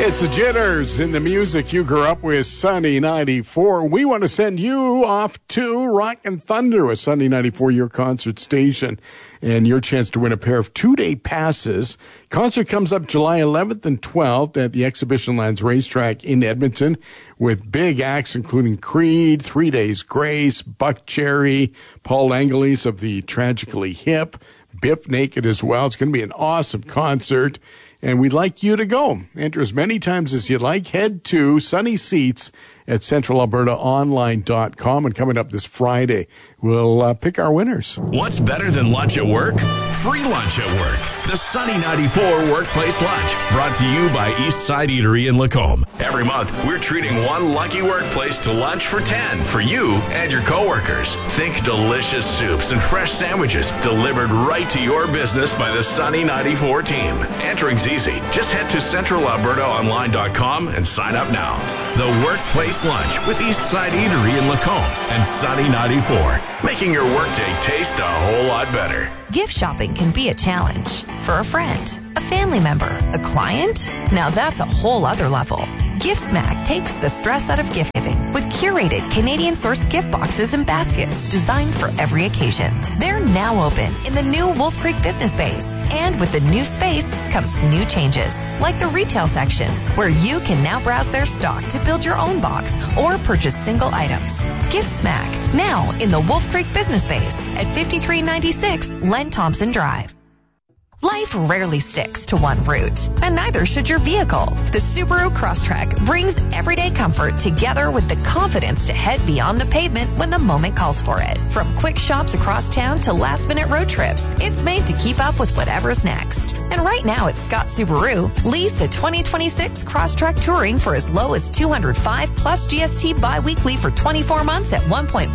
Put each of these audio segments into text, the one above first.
It's the Jitters in the music you grew up with, Sunny 94. We want to send you off to Rockin' Thunder, a Sunny 94, your concert station, and your chance to win a pair of 2-day passes. Concert comes up July 11th and 12th at the Exhibition Lands Racetrack in Edmonton with big acts including Creed, 3 Days Grace, Buck Cherry, Paul Angeles of the Tragically Hip, Biff Naked as well. It's going to be an awesome concert, and we'd like you to go. Enter as many times as you'd like. Head to Sunny Seats at CentralAlbertaOnline.com, and coming up this Friday, we'll pick our winners. What's better than lunch at work? Free lunch at work. The Sunny 94 Workplace Lunch, brought to you by Eastside Eatery in Lacombe. Every month, we're treating one lucky workplace to lunch for 10 for you and your coworkers. Think delicious soups and fresh sandwiches delivered right to your business by the Sunny 94 team. Entering's easy. Just head to CentralAlbertaOnline.com and sign up now. The Workplace Lunch with Eastside Eatery in Lacombe and Sunny 94, making your workday taste a whole lot better. Gift shopping can be a challenge for a friend, a family member, a client. Now that's a whole other level. GiftSmack takes the stress out of gift giving with curated Canadian-sourced gift boxes and baskets designed for every occasion. They're now open in the new Wolf Creek Business Base. And with the new space comes new changes, like the retail section, where you can now browse their stock to build your own box or purchase single items. GiftSmack, now in the Wolf Creek Business Base at 5396 Len Thompson Drive. Life rarely sticks to one route, and neither should your vehicle. The Subaru Crosstrek brings everyday comfort together with the confidence to head beyond the pavement when the moment calls for it. From quick shops across town to last-minute road trips, it's made to keep up with whatever's next. And right now at Scott Subaru, lease a 2026 Crosstrek Touring for as low as $205 plus GST bi-weekly for 24 months at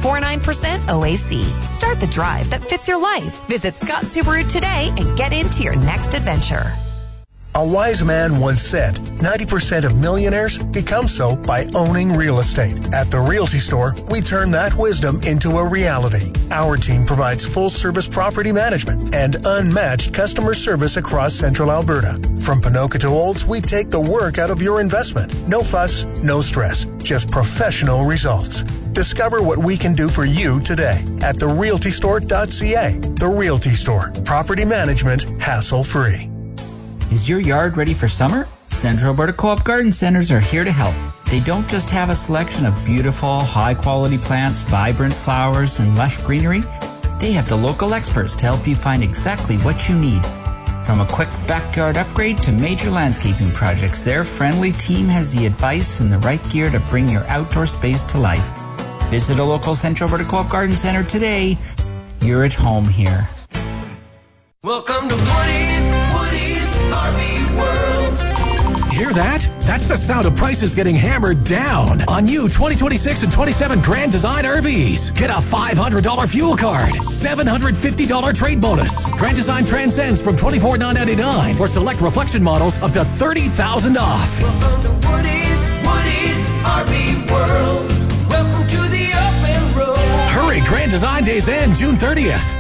1.49% OAC. Start the drive that fits your life. Visit Scott Subaru today and get into your next adventure. A wise man once said, 90% of millionaires become so by owning real estate. At the Realty Store, we turn that wisdom into a reality. Our team provides full-service property management and unmatched customer service across Central Alberta. From Ponoka to Olds, we take the work out of your investment. No fuss, no stress, just professional results. Discover what we can do for you today at therealtystore.ca. The Realty Store. Property management, hassle-free. Is your yard ready for summer? Central Alberta Co-op Garden Centers are here to help. They don't just have a selection of beautiful, high-quality plants, vibrant flowers, and lush greenery. They have the local experts to help you find exactly what you need. From a quick backyard upgrade to major landscaping projects, their friendly team has the advice and the right gear to bring your outdoor space to life. Visit a local Central Alberta Co-op Garden Center today. You're at home here. Welcome to Woody's RV World. Hear that? That's the sound of prices getting hammered down on new 2026 and 27 Grand Design RVs. Get a $500 fuel card, $750 trade bonus. Grand Design transcends from $24,999 for select reflection models up to $30,000 off. Welcome to Woody's RV World. Welcome to the open road. Hurry, Grand Design Days end June 30th.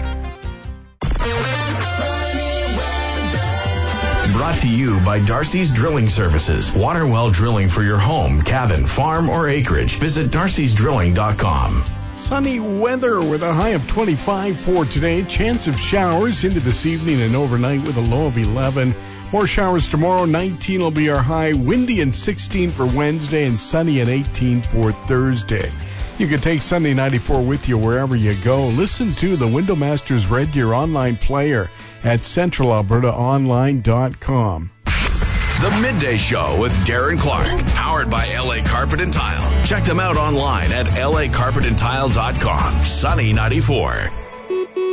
Brought to you by Darcy's Drilling Services. Water well drilling for your home, cabin, farm, or acreage. Visit darcysdrilling.com. Sunny weather with a high of 25 for today. Chance of showers into this evening and overnight with a low of 11. More showers tomorrow. 19 will be our high. Windy and 16 for Wednesday and sunny at 18 for Thursday. You can take Sunday 94 with you wherever you go. Listen to the Window Masters Red Deer online player at CentralAlbertaOnline.com. The Midday Show with Darren Clark, powered by LA Carpet and Tile. Check them out online at lacarpetandtile.com. Sunny 94.